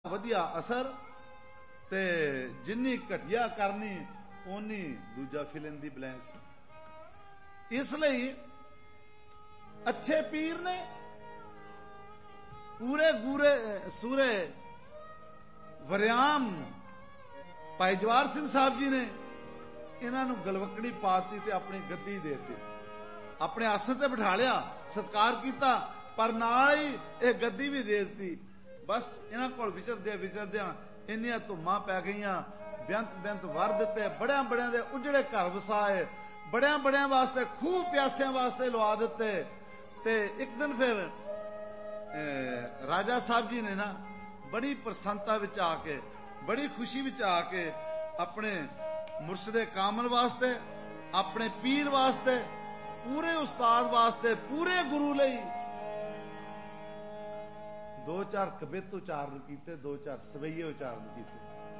ਵਧੀਆ ਅਸਰ ਤੇ ਜਿੰਨੀ ਘਟਿਆ ਕਰਨੀ ਓਨੀ ਦੂਜਾ ਫਿਲਮ ਦੀ ਬਲੈਂਸ। ਇਸ ਲਈ ਅੱਛੇ ਪੀਰ ਨੇ ਪੂਰੇ ਗੂਰੇ ਸੂਰੇ ਵਰਿਆਮ ਭਾਈ ਜਵਾਰ ਸਿੰਘ ਸਾਹਿਬ ਜੀ ਨੇ ਇਹਨਾਂ ਨੂੰ ਗਲਵਕੜੀ ਪਾਤੀ ਤੇ ਆਪਣੀ ਗੱਦੀ ਦੇ ਦਿੱਤੀ, ਆਪਣੇ ਆਸਣ ਤੇ ਬਿਠਾ ਲਿਆ, ਸਤਿਕਾਰ ਕੀਤਾ, ਪਰ ਨਾਲ ਹੀ ਇਹ ਗੱਦੀ ਵੀ ਦੇ ਦਿੱਤੀ। ਬਸ ਇਹਨਾਂ ਕੋਲ ਵਿਚਰਦਿਆਂ ਇੰਨੀਆਂ ਧੁੰਮਾਂ ਪੈ ਗਈਆਂ, ਬੇਅੰਤ ਵਰ ਦਿੱਤੇ, ਬੜਿਆਂ ਦੇ ਉਜੜੇ ਘਰ ਵਸਾਏ, ਬੜਿਆਂ ਵਾਸਤੇ ਖੂਹ ਪਿਆਸਿਆਂ ਵਾਸਤੇ ਲਵਾ ਦਿੱਤੇ। ਤੇ ਇੱਕ ਦਿਨ ਫਿਰ ਰਾਜਾ ਸਾਹਿਬ ਜੀ ਨੇ ਨਾ ਬੜੀ ਪ੍ਰਸੰਨਤਾ ਵਿੱਚ ਆ ਕੇ, ਬੜੀ ਖੁਸ਼ੀ ਵਿੱਚ ਆ ਕੇ ਆਪਣੇ ਮੁਰਸ਼ਿਦੇ ਕਾਮਲ ਵਾਸਤੇ, ਆਪਣੇ ਪੀਰ ਵਾਸਤੇ, ਪੂਰੇ ਉਸਤਾਦ ਵਾਸਤੇ, ਪੂਰੇ ਗੁਰੂ ਲਈ 2-4 ਕਬਿਤ ਉਚਾਰਨ ਕੀਤੇ, 2-4 ਸਵਈਏ ਉਚਾਰਨ ਕੀਤੇ।